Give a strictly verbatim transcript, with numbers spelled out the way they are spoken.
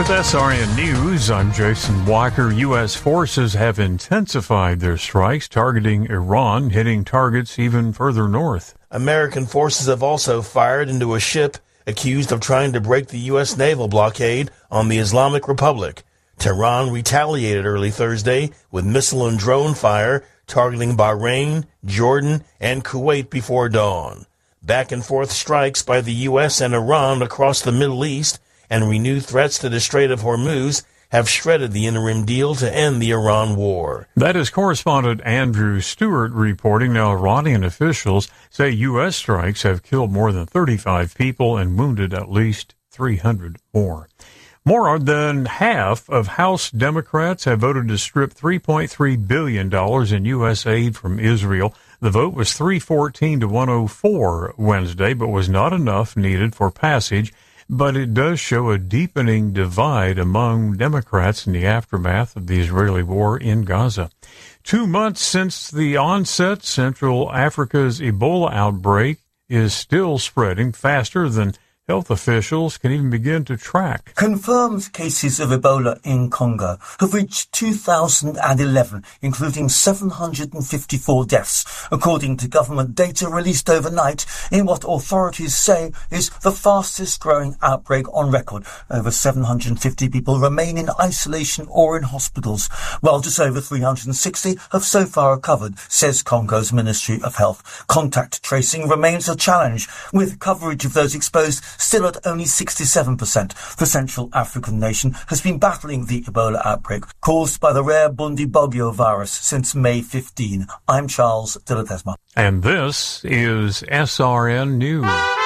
With S R N News, I'm Jason Walker. U S forces have intensified their strikes targeting Iran, hitting targets even further north. American forces have also fired into a ship accused of trying to break the U S naval blockade on the Islamic Republic. Tehran retaliated early Thursday with missile and drone fire targeting Bahrain, Jordan, and Kuwait before dawn. Back-and-forth strikes by the U S and Iran across the Middle East and renewed threats to the Strait of Hormuz have shredded the interim deal to end the Iran war. That is correspondent Andrew Stewart reporting. Now, Iranian officials say U S strikes have killed more than thirty-five people and wounded at least three hundred more. More than half of House Democrats have voted to strip three point three billion dollars in U S aid from Israel. The vote was three fourteen to one oh four Wednesday, but was not enough needed for passage. But it does show a deepening divide among Democrats in the aftermath of the Israeli war in Gaza. Two months since the onset, Central Africa's Ebola outbreak is still spreading faster than health officials can even begin to track. Confirmed cases of Ebola in Congo have reached two thousand eleven, including seven hundred fifty-four deaths, according to government data released overnight in what authorities say is the fastest growing outbreak on record. Over seven hundred fifty people remain in isolation or in hospitals, while just over three hundred sixty have so far recovered, says Congo's Ministry of Health. Contact tracing remains a challenge, with coverage of those exposed still at only sixty-seven percent. The Central African nation has been battling the Ebola outbreak caused by the rare Bundibugyo virus since May fifteenth. I'm Charles de la Desma. And this is S R N News.